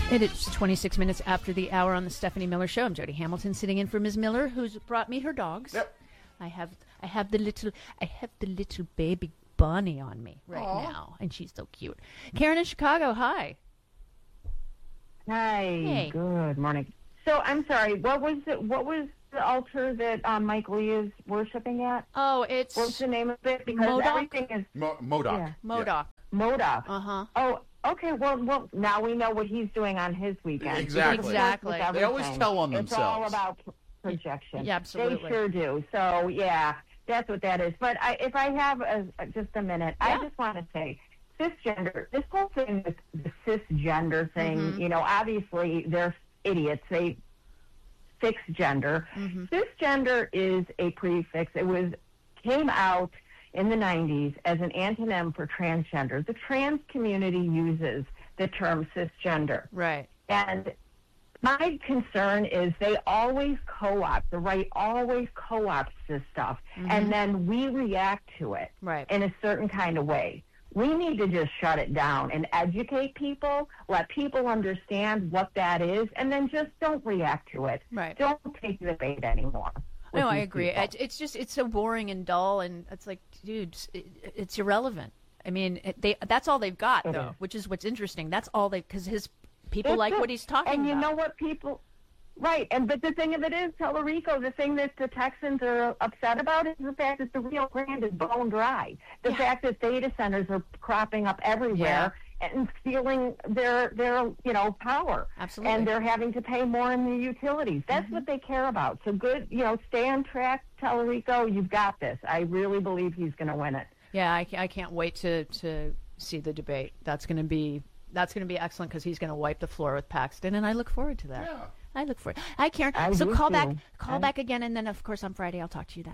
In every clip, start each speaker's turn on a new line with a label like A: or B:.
A: It is 26 minutes after the hour on the Stephanie Miller Show. I'm Jody Hamilton, sitting in for Ms. Miller, who's brought me her dogs.
B: Yep.
A: I have the little baby bunny on me right now, and she's so cute. Karen in Chicago, hi.
C: Hi.
A: Hey.
C: Good morning. So I'm sorry. What was the altar that Mike Lee is worshiping at?
A: Oh, it's
C: What's the name of it? Because
A: Modoc?
C: everything is
B: Modoc.
C: Yeah.
A: Modoc.
C: Modoc.
A: Uh-huh.
C: Oh, okay. Well, now we know what he's doing on his weekend.
B: Exactly.
A: Exactly.
C: With
B: They always
C: everything.
B: tell on
C: It's all
B: themselves.
C: about projection.
A: Yeah, absolutely.
C: They sure do. So, yeah, that's what that is. But if I have just a minute,
A: Yeah.
C: I just want to say, cisgender, this whole thing with the cisgender thing, you know, obviously they're idiots. They fix gender. Cisgender is a prefix. Came out in the 90s as an antonym for transgender. The trans community uses the term cisgender.
A: Right.
C: And my concern is they always co-opt, the right always co-opts this stuff, and then we react to it
A: Right.
C: in a certain kind of way. We need to just shut it down and educate people, let people understand what that is, and then just don't react to it.
A: Right.
C: Don't take the bait anymore. with
A: No, I
C: these
A: agree.
C: people.
A: It's so boring and dull, and it's like, dude, it's irrelevant. I mean, that's all they've got,
C: It
A: though,
C: is.
A: which is what's interesting. That's all because his people
C: It's
A: like
C: it.
A: what he's talking
C: and
A: about.
C: you know what people, right? But the thing of it is, Tellerico, the thing that the Texans are upset about is the fact that the Rio Grande is bone dry. The fact that data centers are cropping up everywhere and stealing their power.
A: Absolutely.
C: And they're having to pay more in the utilities. That's what they care about. So good, stay on track, Tellerico. You've got this. I really believe he's going to win it.
A: Yeah, I can't wait to see the debate. That's going to be excellent because he's going to wipe the floor with Paxton, and I look forward to that.
B: Yeah.
A: I look forward. Hi, Karen.
C: I
A: So
C: do
A: call
C: too.
A: back again, and then of course on Friday I'll talk to you then.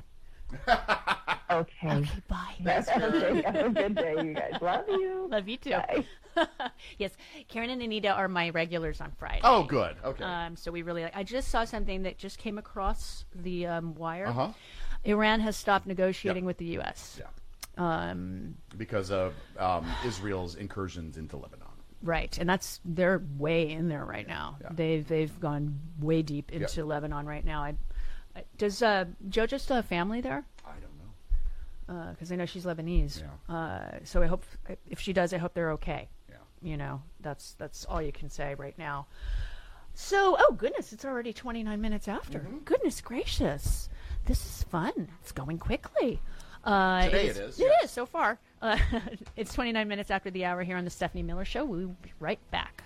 C: Okay.
A: Okay, bye.
C: Okay, have a good day, you guys. Love you.
A: Love you too.
C: Bye.
A: Yes, Karen and Anita are my regulars on Friday.
B: Oh, good. Okay.
A: So we really I just saw something that just came across the wire.
B: Uh-huh.
A: Iran has stopped negotiating
B: Yep.
A: with the U.S.
B: Yeah. Because of Israel's incursions into Lebanon.
A: Right, and they're way in there right now.
B: Yeah.
A: They've gone way deep into Lebanon right now. Does JoJo still have family there?
B: I don't know.
A: Because I know she's Lebanese.
B: Yeah.
A: So I hope if she does, I hope they're okay.
B: Yeah.
A: That's all you can say right now. So, oh goodness, it's already 29 minutes after. Goodness gracious, this is fun. It's going quickly.
B: Today it is.
A: It is so far. It's 29 minutes after the hour here on the Stephanie Miller Show. We'll be right back.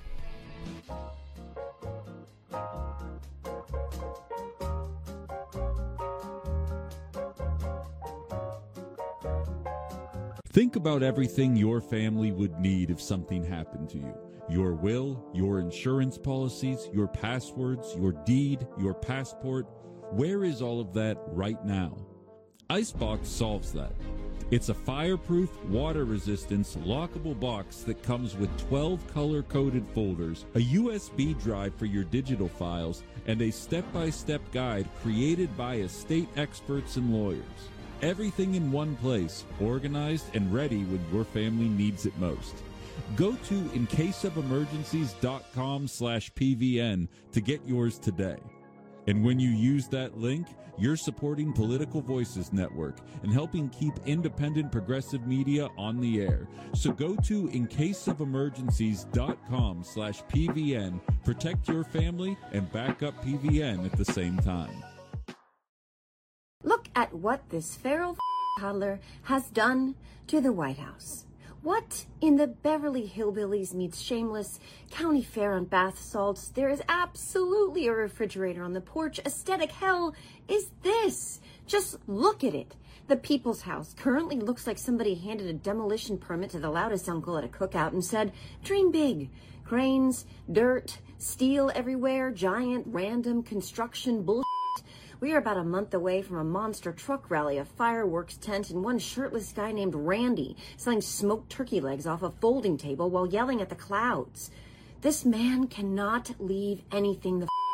D: Think about everything your family would need if something happened to you. Your will, your insurance policies, your passwords, your deed, your passport. Where is all of that right now? Icebox solves that. It's a fireproof, water-resistant, lockable box that comes with 12 color-coded folders, a USB drive for your digital files, and a step-by-step guide created by estate experts and lawyers. Everything in one place, organized and ready when your family needs it most. Go to incaseofemergencies.com/PVN to get yours today. And when you use that link, you're supporting Political Voices Network and helping keep independent progressive media on the air. So go to incaseofemergencies.com/PVN, protect your family, and back up PVN at the same time.
E: Look at what this feral toddler has done to the White House. What in the Beverly Hillbillies meets Shameless County Fair on bath salts? There is absolutely a refrigerator on the porch. Aesthetic hell is this? Just look at it. The People's House currently looks like somebody handed a demolition permit to the loudest uncle at a cookout and said, dream big. Cranes, dirt, steel everywhere, giant random construction bullshit. We are about a month away from a monster truck rally, a fireworks tent, and one shirtless guy named Randy selling smoked turkey legs off a folding table while yelling at the clouds. This man cannot leave anything the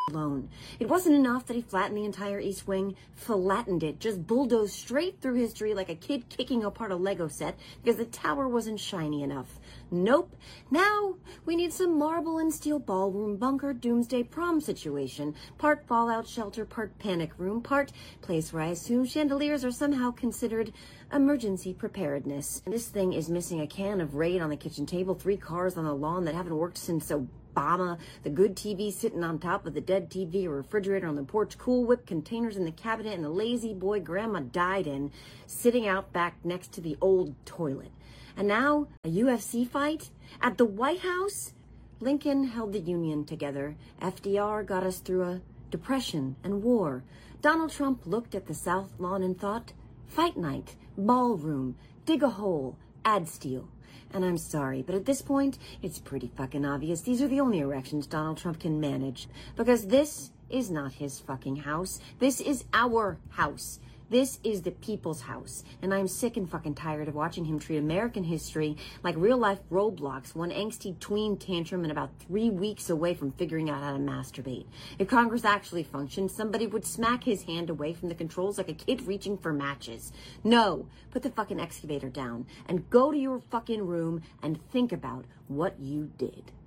E: alone. It wasn't enough that he flattened the entire East Wing, flattened it, just bulldozed straight through history like a kid kicking apart a Lego set because the tower wasn't shiny enough. Nope. Now we need some marble and steel ballroom bunker doomsday prom situation. Part fallout shelter, part panic room, part place where I assume chandeliers are somehow considered emergency preparedness. This thing is missing a can of Raid on the kitchen table, 3 cars on the lawn that haven't worked since Obama, the good TV sitting on top of the dead TV, a refrigerator on the porch, Cool Whip containers in the cabinet, and a lazy boy grandma died in sitting out back next to the old toilet. And now a UFC fight at the White House? Lincoln held the Union together. FDR got us through a depression and war. Donald Trump looked at the South Lawn and thought, fight night, ballroom, dig a hole, ad steal. And I'm sorry, but at this point, it's pretty fucking obvious these are the only erections Donald Trump can manage. Because this is not his fucking house. This is our house. This is the people's house. And I'm sick and fucking tired of watching him treat American history like real-life Roblox, one angsty tween tantrum and about 3 weeks away from figuring out how to masturbate. If Congress actually functioned, somebody would smack his hand away from the controls like a kid reaching for matches. No, put the fucking excavator down and go to your fucking room and think about what you did.